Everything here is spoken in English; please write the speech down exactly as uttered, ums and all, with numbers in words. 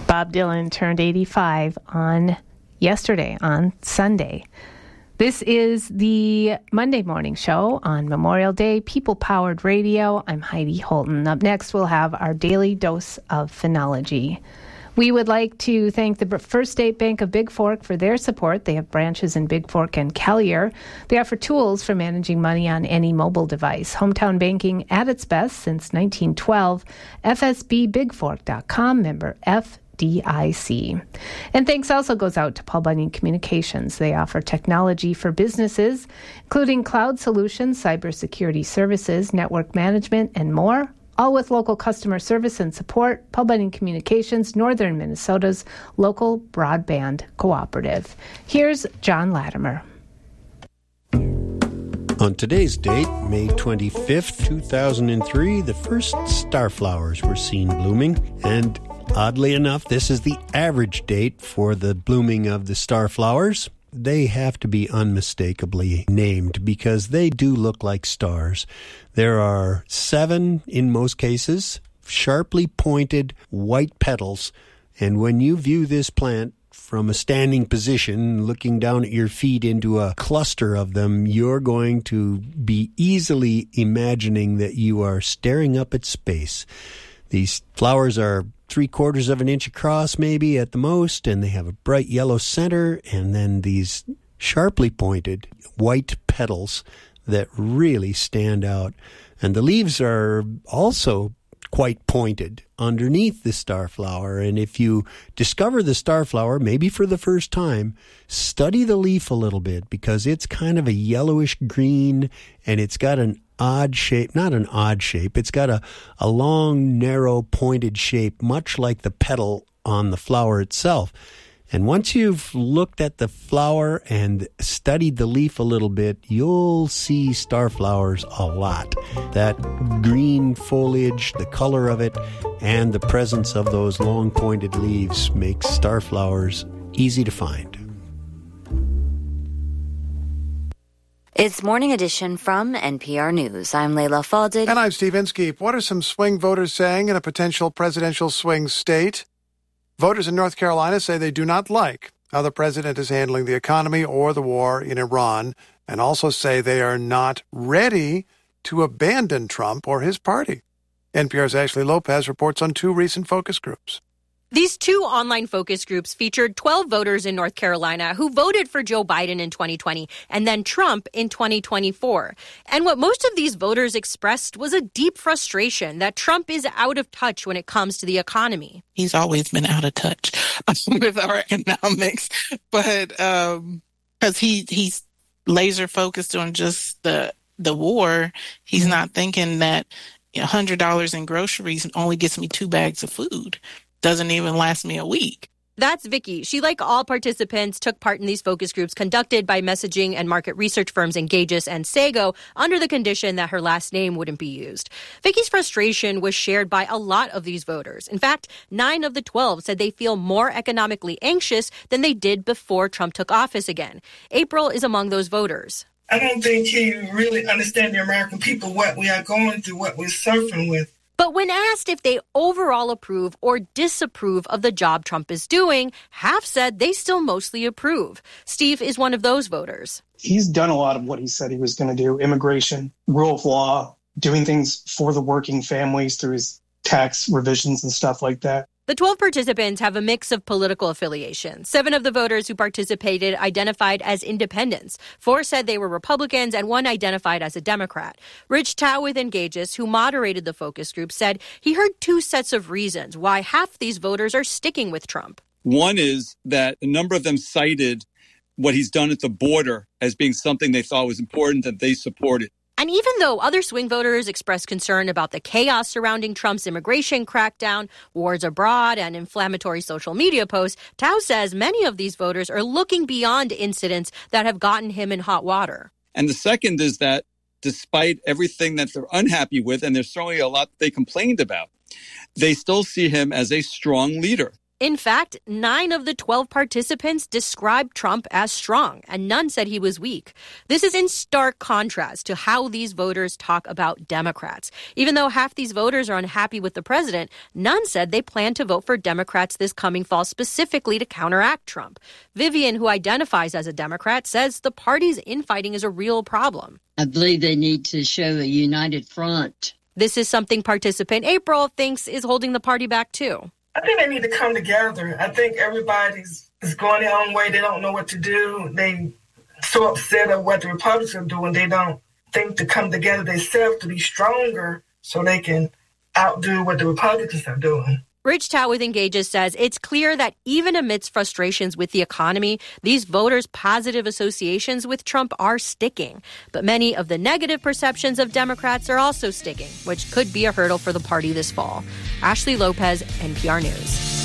Bob Dylan turned eighty-five on yesterday, on Sunday. This is the Monday Morning Show on Memorial Day, People-Powered Radio. I'm Heidi Holton. Up next, we'll have our daily dose of phenology. We would like to thank the First State Bank of Big Fork for their support. They have branches in Big Fork and Collier. They offer tools for managing money on any mobile device. Hometown banking at its best since nineteen twelve. F S B big fork dot com, member F D I C. And thanks also goes out to Paul Bunyan Communications. They offer technology for businesses, including cloud solutions, cybersecurity services, network management, and more. All with local customer service and support. Paul Bunyan Communications, Northern Minnesota's local broadband cooperative. Here's John Latimer. On today's date, May twenty-fifth, two thousand three, the first starflowers were seen blooming. And oddly enough, this is the average date for the blooming of the starflowers. They have to be unmistakably named because they do look like stars. There are seven, in most cases, sharply pointed white petals. And when you view this plant from a standing position, looking down at your feet into a cluster of them, you're going to be easily imagining that you are staring up at space. These flowers are three quarters of an inch across, maybe at the most, and they have a bright yellow center, and then these sharply pointed white petals that really stand out. And the leaves are also quite pointed underneath the starflower. And if you discover the starflower, maybe for the first time, study the leaf a little bit because it's kind of a yellowish green and it's got an odd shape, not an odd shape, it's got a, a long, narrow, pointed shape, much like the petal on the flower itself. And once you've looked at the flower and studied the leaf a little bit, you'll see starflowers a lot. That green foliage, the color of it, and the presence of those long pointed leaves makes starflowers easy to find. It's Morning Edition from N P R News. I'm Layla Faldig. And I'm Steve Inskeep. What are some swing voters saying in a potential presidential swing state? Voters in North Carolina say they do not like how the president is handling the economy or the war in Iran, and also say they are not ready to abandon Trump or his party. N P R's Ashley Lopez reports on two recent focus groups. These two online focus groups featured twelve voters in North Carolina who voted for Joe Biden in twenty twenty and then Trump in twenty twenty-four. And what most of these voters expressed was a deep frustration that Trump is out of touch when it comes to the economy. He's always been out of touch with our economics, but um, because he he's laser focused on just the the war, he's mm-hmm. not thinking that one hundred dollars in groceries only gets me two bags of food. Doesn't even last me a week. That's Vicky. She, like all participants, took part in these focus groups conducted by messaging and market research firms Engages and Sago under the condition that her last name wouldn't be used. Vicky's frustration was shared by a lot of these voters. In fact, nine of the twelve said they feel more economically anxious than they did before Trump took office again. April is among those voters. I don't think he really understands the American people, what we are going through, what we're suffering with. But when asked if they overall approve or disapprove of the job Trump is doing, half said they still mostly approve. Steve is one of those voters. He's done a lot of what he said he was going to do. Immigration, rule of law, doing things for the working families through his tax revisions and stuff like that. The twelve participants have a mix of political affiliations. Seven of the voters who participated identified as independents. Four said they were Republicans, and one identified as a Democrat. Rich Tao with Engages, who moderated the focus group, said he heard two sets of reasons why half these voters are sticking with Trump. One is that a number of them cited what he's done at the border as being something they thought was important that they supported. And even though other swing voters expressed concern about the chaos surrounding Trump's immigration crackdown, wars abroad, and inflammatory social media posts, Tao says many of these voters are looking beyond incidents that have gotten him in hot water. And the second is that despite everything that they're unhappy with, and there's certainly a lot they complained about, they still see him as a strong leader. In fact, nine of the twelve participants described Trump as strong, and none said he was weak. This is in stark contrast to how these voters talk about Democrats. Even though half these voters are unhappy with the president, none said they plan to vote for Democrats this coming fall specifically to counteract Trump. Vivian, who identifies as a Democrat, says the party's infighting is a real problem. I believe they need to show a united front. This is something participant April thinks is holding the party back, too. I think they need to come together. I think everybody's is going their own way. They don't know what to do. They so upset at what the Republicans are doing. They don't think to come together themselves to be stronger so they can outdo what the Republicans are doing. Rich Tao with Engages says it's clear that even amidst frustrations with the economy, these voters' positive associations with Trump are sticking. But many of the negative perceptions of Democrats are also sticking, which could be a hurdle for the party this fall. Ashley Lopez, N P R News.